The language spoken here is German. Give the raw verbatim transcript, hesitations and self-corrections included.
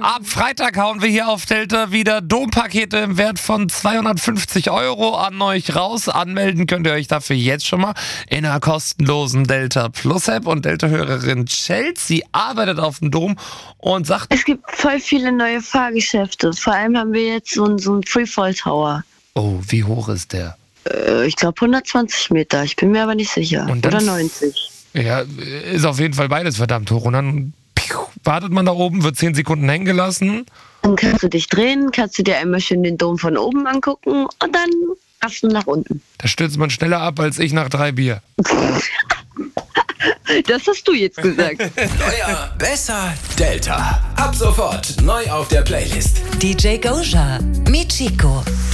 Ab Freitag hauen wir hier auf Delta wieder Dompakete im Wert von zweihundertfünfzig Euro an euch raus. Anmelden könnt ihr euch dafür jetzt schon mal in einer kostenlosen Delta Plus App. Und Delta-Hörerin Chelsea arbeitet auf dem Dom und sagt... Es gibt voll viele neue Fahrgeschäfte. Vor allem haben wir jetzt so einen, so einen Freefall Tower. Oh, wie hoch ist der? Äh, ich glaube hundertzwanzig Meter. Ich bin mir aber nicht sicher. Und dann Oder neunzig. Ja, ist auf jeden Fall beides verdammt hoch. Und dann piu, wartet man da oben, wird zehn Sekunden hängen gelassen. Dann kannst du dich drehen, kannst du dir einmal schön den Dom von oben angucken und dann hast du nach unten. Da stürzt man schneller ab als ich nach drei Bier. Das hast du jetzt gesagt. Euer Besser Delta. Ab sofort neu auf der Playlist. D J Goja, Michiko.